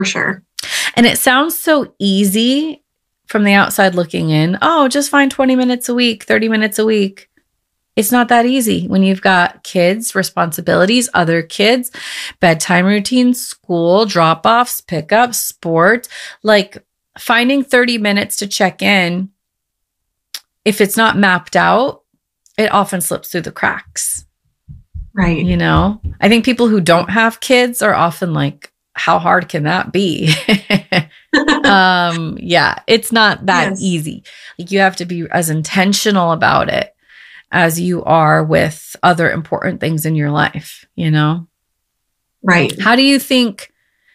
For sure. And it sounds so easy from the outside looking in. Oh, just find 20 minutes a week, 30 minutes a week. It's not that easy when you've got kids, responsibilities, other kids, bedtime routines, school, drop-offs, pickups, sport. Like finding 30 minutes to check in, if it's not mapped out, it often slips through the cracks. Right. You know, I think people who don't have kids are often like, how hard can that be? Yeah, it's not that easy. Like you have to be as intentional about it as you are with other important things in your life, you know? Right. How do you think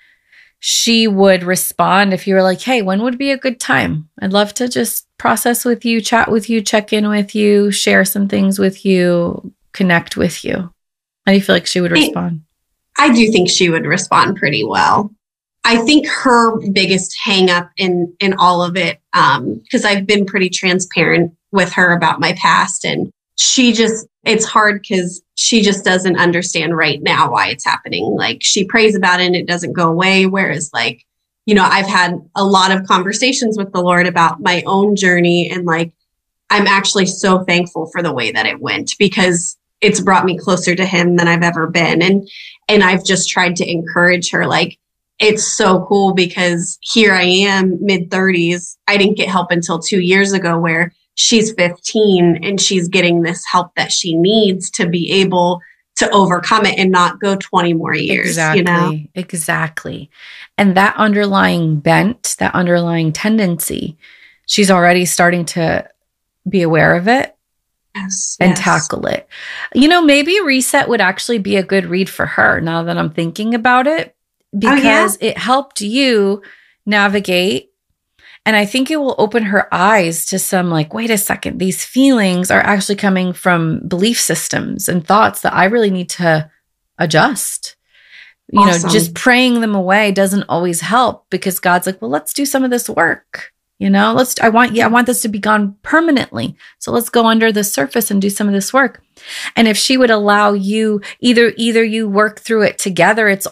she would respond if you were like, hey, when would be a good time? I'd love to just process with you, chat with you, check in with you, share some things with you, connect with you. How do you feel like she would respond? I do think she would respond pretty well. I think her biggest hang up in all of it, because I've been pretty transparent with her about my past, and it's hard because she just doesn't understand right now why it's happening. Like she prays about it and it doesn't go away. Whereas like, you know, I've had a lot of conversations with the Lord about my own journey. And like, I'm actually so thankful for the way that it went because it's brought me closer to him than I've ever been. And I've just tried to encourage her. Like, it's so cool because here I am mid-30s. I didn't get help until 2 years ago where she's 15 and she's getting this help that she needs to be able to overcome it and not go 20 more years. Exactly. You know? Exactly. And that underlying bent, that underlying tendency, she's already starting to be aware of it. Yes, and tackle it. You know, maybe Reset would actually be a good read for her now that I'm thinking about it, because it helped you navigate. And I think it will open her eyes to some like, wait a second, these feelings are actually coming from belief systems and thoughts that I really need to adjust. You know, just praying them away doesn't always help because God's like, well, let's do some of this work. You know, I want this to be gone permanently. So let's go under the surface and do some of this work. And if she would allow you, either you work through it together, it's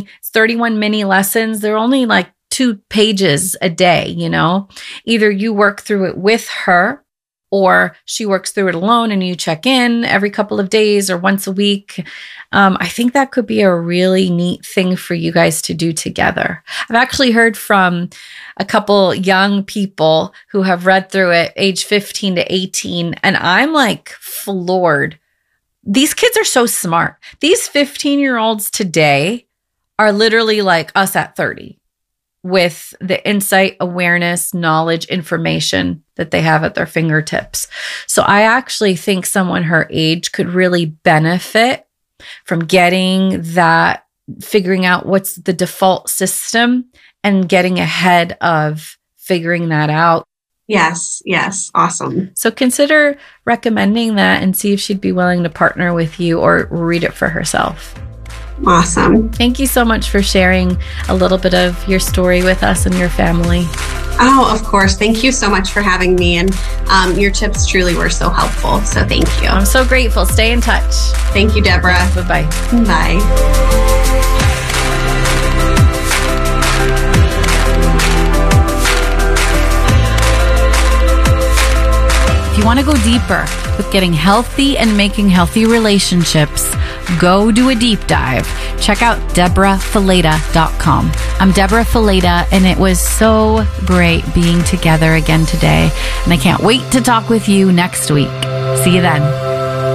31 mini lessons. They're only like 2 pages a day, you know, either you work through it with her or she works through it alone and you check in every couple of days or once a week. I think that could be a really neat thing for you guys to do together. I've actually heard from a couple young people who have read through it, age 15 to 18, and I'm like floored. These kids are so smart. These 15-year-olds today are literally like us at 30 with the insight, awareness, knowledge, information that they have at their fingertips. So I actually think someone her age could really benefit from getting that, figuring out what's the default system and getting ahead of figuring that out. Yes. Awesome. So consider recommending that and see if she'd be willing to partner with you or read it for herself. Awesome. Thank you so much for sharing a little bit of your story with us and your family. Oh, of course. Thank you so much for having me. And your tips truly were so helpful. So thank you. I'm so grateful. Stay in touch. Thank you, Deborah. Bye-bye. Bye. If you want to go deeper with getting healthy and making healthy relationships, go do a deep dive. Check out DeborahFileta.com. I'm Deborah Fileta, and it was so great being together again today. And I can't wait to talk with you next week. See you then.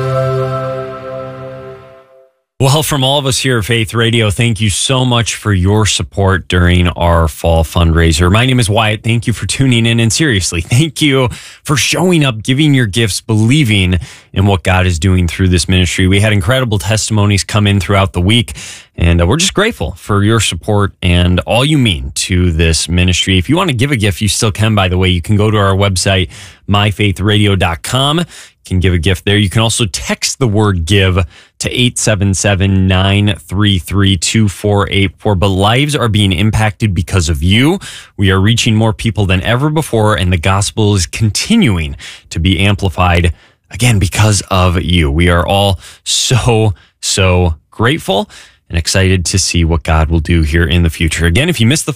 Well, from all of us here at Faith Radio, thank you so much for your support during our fall fundraiser. My name is Wyatt. Thank you for tuning in. And seriously, thank you for showing up, giving your gifts, believing in what God is doing through this ministry. We had incredible testimonies come in throughout the week, and we're just grateful for your support and all you mean to this ministry. If you want to give a gift, you still can, by the way. You can go to our website, myfaithradio.com. Can give a gift there. You can also text the word give to 877-933-2484. But lives are being impacted because of you. We are reaching more people than ever before, and the gospel is continuing to be amplified, again, because of you. We are all so grateful. and excited to see what God will do here in the future. Again, if you missed the